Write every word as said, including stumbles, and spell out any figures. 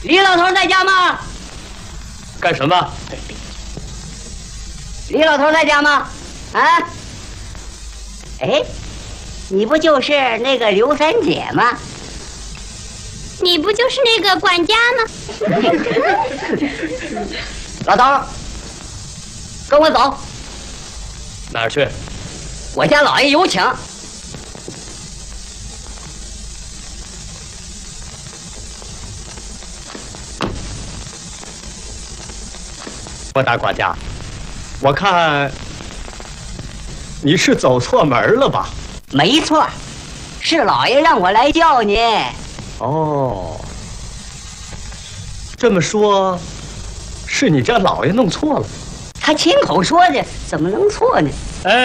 李老头在家吗？ 干什么？ 李老头在家吗？啊？哎，你不就是那个刘三姐吗？ 你不就是那个管家吗？ 老头，跟我走。 哪儿去？ 我家老爷有请。 我大管家，我看你是走错门了吧？ 没错，是老爷让我来叫你。 哦，这么说，是你家老爷弄错了。 他亲口说的，怎么能错呢？